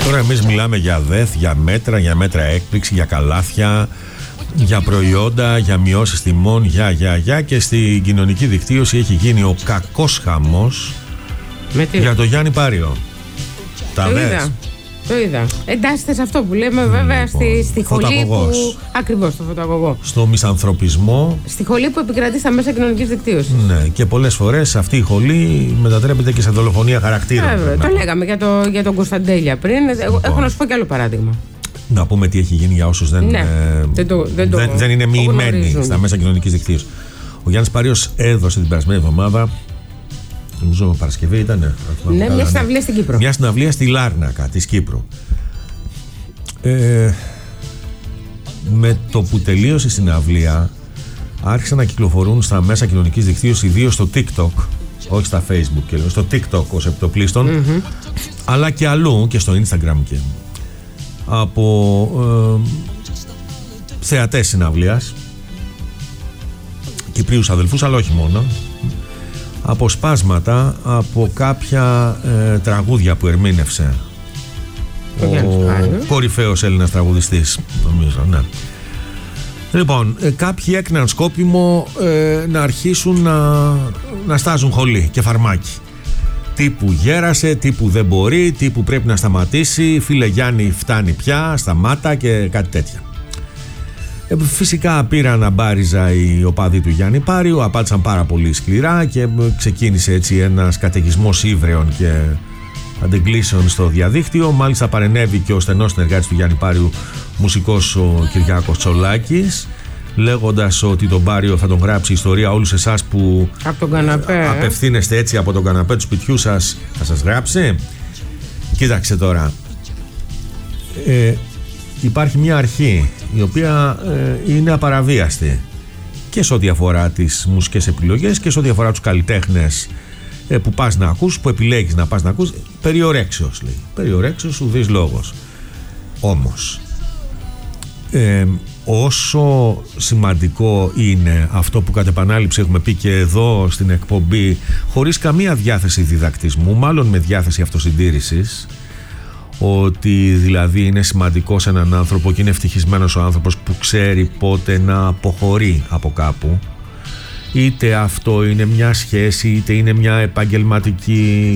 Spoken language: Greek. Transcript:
Τώρα εμείς μιλάμε για ΔΕΘ, για μέτρα έκπληξη, για καλάθια, για προϊόντα, για μειώσεις τιμών, και στην κοινωνική δικτύωση έχει γίνει ο κακός χαμός για το Γιάννη Πάριο. Τα δες? Το είδα. Εντάσσεται σε αυτό που λέμε, βέβαια, στη χολή που. Ακριβώς, στο φωτοαγωγό. Στο μισανθρωπισμό. Στη χολή που επικρατεί στα μέσα κοινωνικής δικτύωσης. Ναι, και πολλές φορές αυτή η χολή μετατρέπεται και σε δολοφονία χαρακτήρων. Το λέγαμε για τον Κωνσταντέλια πριν. Έχω να σου πω κι άλλο παράδειγμα. Να πούμε τι έχει γίνει για όσους δεν είναι μοιημένοι στα μέσα κοινωνικής δικτύωσης. Ο Γιάννης Πάριος έδωσε την περασμένη εβδομάδα, νομίζω Παρασκευή ήταν. Ναι, μια συναυλία στην Κύπρο. Μια συναυλία στη Λάρνακα της Κύπρου. Με το που τελείωσε η συναυλία, άρχισαν να κυκλοφορούν στα μέσα κοινωνικής δικτύωσης, ιδίως στο TikTok, όχι στα Facebook και στο TikTok ως επιτοπλίστων, αλλά και αλλού και στο Instagram και από θεατές συναυλίας, Κυπρίους αδελφούς, αλλά όχι μόνο, αποσπάσματα από κάποια τραγούδια που ερμήνευσε ο κορυφαίος Έλληνας τραγουδιστής, νομίζω, ναι. Λοιπόν, κάποιοι έκαναν σκόπιμο να αρχίσουν να στάζουν χολή και φαρμάκι. Τύπου γέρασε, τύπου δεν μπορεί, τύπου πρέπει να σταματήσει, φίλε Γιάννη φτάνει πια, σταμάτα και κάτι τέτοια. Φυσικά πήραν αμπάριζα οι οπαδοί του Γιάννη Πάριου, απάντησαν πάρα πολύ σκληρά και ξεκίνησε έτσι ένας καταιγισμός ύβρεων και αντεγκλήσεων στο διαδίκτυο. Μάλιστα παρενέβη και ο στενός συνεργάτης του Γιάννη Πάριου, μουσικός ο Κυριάκος Τσολάκης, λέγοντας ότι τον Πάριο θα τον γράψει ιστορία όλους εσάς που από τον καναπέ, απευθύνεστε έτσι από τον καναπέ του σπιτιού σας, θα σας γράψει. Κοίταξε τώρα, υπάρχει μια αρχή η οποία είναι απαραβίαστη και σε ό,τι αφορά τις μουσικές επιλογές και σε ό,τι αφορά τους καλλιτέχνες που πας να ακούς, που επιλέγεις να πας να ακούς. Περιορέξεως, λέει. Περιορέξεως ουδής λόγος. Όμως όσο σημαντικό είναι αυτό που κατ' επανάληψη έχουμε πει και εδώ στην εκπομπή, χωρίς καμία διάθεση διδακτισμού, μάλλον με διάθεση αυτοσυντήρησης, ότι δηλαδή είναι σημαντικό σε έναν άνθρωπο και είναι ευτυχισμένος ο άνθρωπος που ξέρει πότε να αποχωρεί από κάπου, είτε αυτό είναι μια σχέση είτε είναι μια επαγγελματική